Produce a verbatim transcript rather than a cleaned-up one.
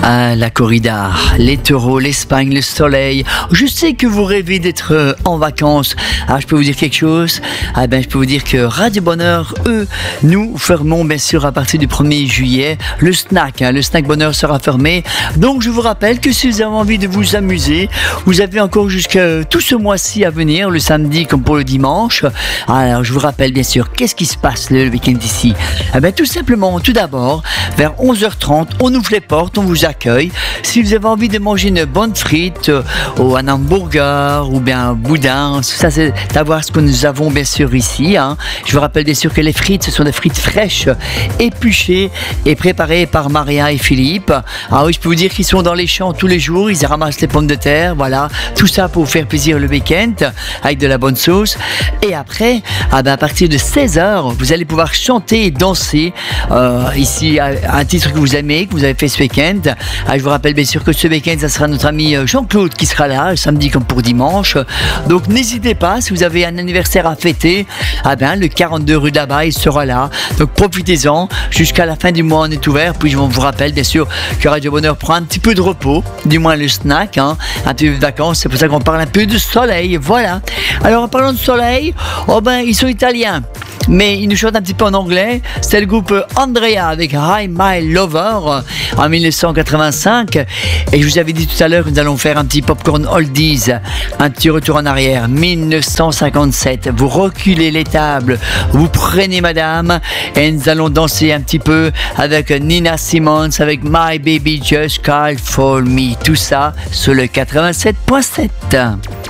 Ah, la corrida, les taureaux, l'Espagne, le soleil. Je sais que vous rêvez d'être euh, en vacances. Ah, je peux vous dire quelque chose. Ah ben, je peux vous dire que Radio Bonheur, eux, nous fermons bien sûr à partir du premier juillet le snack. Hein, le snack Bonheur sera fermé. Donc, je vous rappelle que si vous avez envie de vous amuser, vous avez encore jusqu'à tout ce mois-ci à venir, le samedi comme pour le dimanche. Alors, je vous rappelle bien sûr, qu'est-ce qui se passe le week-end ici? Ah ben, tout simplement, tout d'abord, vers onze heures trente, on ouvre les portes, on vous accueille. Si vous avez envie de manger une bonne frite euh, ou un hamburger ou bien un boudin, ça c'est d'avoir ce que nous avons bien sûr ici. Hein. Je vous rappelle bien sûr que les frites, ce sont des frites fraîches, épluchées et préparées par Maria et Philippe. Ah oui, je peux vous dire qu'ils sont dans les champs tous les jours, ils ramassent les pommes de terre, voilà. Tout ça pour vous faire plaisir le week-end avec de la bonne sauce. Et après, ah ben à partir de seize heures, vous allez pouvoir chanter et danser euh, ici un titre que vous aimez, que vous avez fait ce week-end. Ah, je vous rappelle bien sûr que ce week-end, ça sera notre ami Jean-Claude qui sera là, samedi comme pour dimanche. Donc n'hésitez pas, si vous avez un anniversaire à fêter, ah ben, le quarante-deux rue de la Baille sera là. Donc profitez-en, jusqu'à la fin du mois on est ouvert. Puis je vous rappelle bien sûr que Radio Bonheur prend un petit peu de repos, du moins le snack, hein, un petit peu de vacances, c'est pour ça qu'on parle un peu de soleil, voilà. Alors en parlant de soleil, oh ben ils sont italiens. Mais ils nous chantent un petit peu en anglais. C'est le groupe Andrea avec Hi My Lover en dix-neuf cent quatre-vingt-cinq. Et je vous avais dit tout à l'heure que nous allons faire un petit popcorn oldies, un petit retour en arrière. dix-neuf cent cinquante-sept. Vous reculez les tables, vous prenez madame, et nous allons danser un petit peu avec Nina Simone, avec My Baby Just Called For Me. Tout ça sur le quatre-vingt-sept point sept.